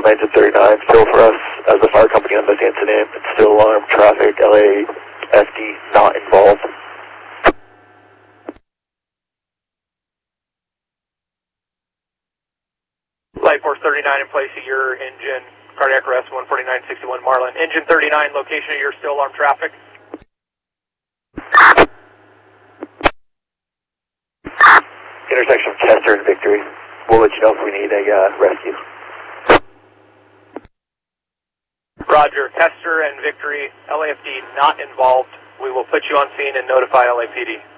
involved engine 39. Still for us as the fire company on this incident. It's still alarm traffic. LAFD not involved. Light Force 39 in place of your engine. Cardiac arrest 14961 Marlin. Engine 39, location of your still alarm traffic. Intersection of Chester and Victory. We'll let you know if we need a rescue. Roger. Chester and Victory, LAFD not involved. We will put you on scene and notify LAPD.